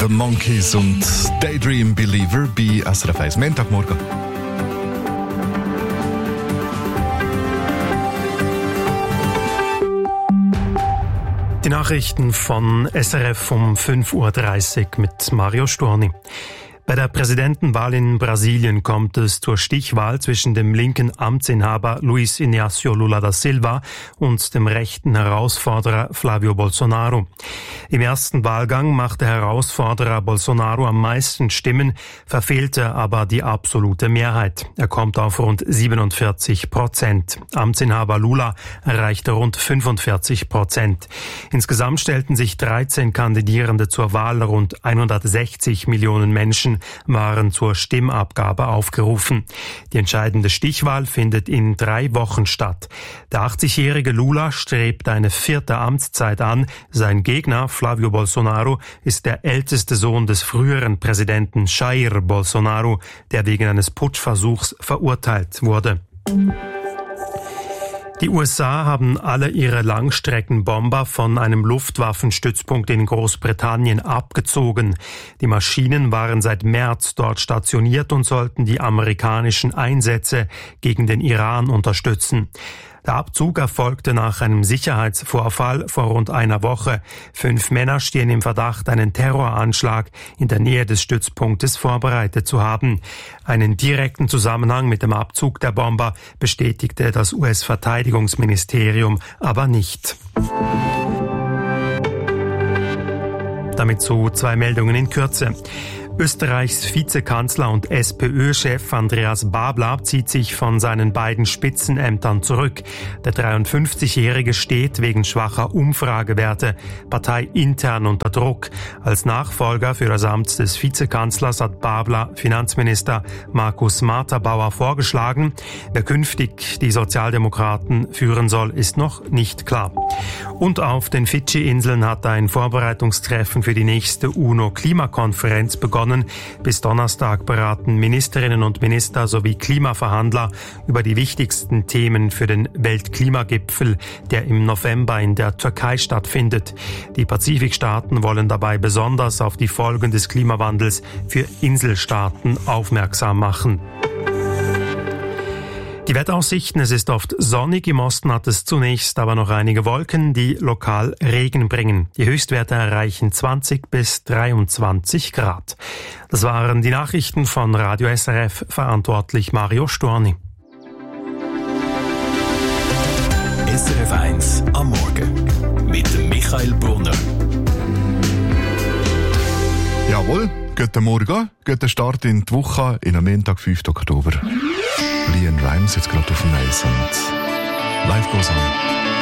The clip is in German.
The Monkeys und Daydream Believer bei SRF 1. Montagmorgen. Die Nachrichten von SRF um 5.30 Uhr mit Mario Storni. Bei der Präsidentenwahl in Brasilien kommt es zur Stichwahl zwischen dem linken Amtsinhaber Luiz Inácio Lula da Silva und dem rechten Herausforderer Flávio Bolsonaro. Im ersten Wahlgang machte Herausforderer Bolsonaro am meisten Stimmen, verfehlte aber die absolute Mehrheit. Er kommt auf rund 47%. Amtsinhaber Lula erreichte rund 45%. Insgesamt stellten sich 13 Kandidierende zur Wahl, rund 160 Millionen Menschen waren zur Stimmabgabe aufgerufen. Die entscheidende Stichwahl findet in 3 Wochen statt. Der 80-jährige Lula strebt eine 4. Amtszeit an. Sein Gegner, Flávio Bolsonaro, ist der älteste Sohn des früheren Präsidenten Jair Bolsonaro, der wegen eines Putschversuchs verurteilt wurde. Die USA haben alle ihre Langstreckenbomber von einem Luftwaffenstützpunkt in Großbritannien abgezogen. Die Maschinen waren seit März dort stationiert und sollten die amerikanischen Einsätze gegen den Iran unterstützen. Der Abzug erfolgte nach einem Sicherheitsvorfall vor rund einer Woche. 5 Männer stehen im Verdacht, einen Terroranschlag in der Nähe des Stützpunktes vorbereitet zu haben. Einen direkten Zusammenhang mit dem Abzug der Bomber bestätigte das US-Verteidigungsministerium aber nicht. Damit zu 2 Meldungen in Kürze. Österreichs Vizekanzler und SPÖ-Chef Andreas Babler zieht sich von seinen beiden Spitzenämtern zurück. Der 53-Jährige steht wegen schwacher Umfragewerte parteiintern unter Druck. Als Nachfolger für das Amt des Vizekanzlers hat Babler Finanzminister Markus Marterbauer vorgeschlagen. Wer künftig die Sozialdemokraten führen soll, ist noch nicht klar. Und auf den Fidschi-Inseln hat ein Vorbereitungstreffen für die nächste UNO-Klimakonferenz begonnen. Bis Donnerstag beraten Ministerinnen und Minister sowie Klimaverhandler über die wichtigsten Themen für den Weltklimagipfel, der im November in der Türkei stattfindet. Die Pazifikstaaten wollen dabei besonders auf die Folgen des Klimawandels für Inselstaaten aufmerksam machen. Die Wetteraussichten: Es ist oft sonnig, im Osten hat es zunächst aber noch einige Wolken, die lokal Regen bringen. Die Höchstwerte erreichen 20 bis 23 Grad. Das waren die Nachrichten von Radio SRF, verantwortlich Mario Storni. SRF 1 am Morgen mit dem Michael Brunner. Jawohl, guten Morgen, guten Start in die Woche, in am Montag, 5. Oktober. Leanne Rimes jetzt gerade auf dem Eis und Life Goes On.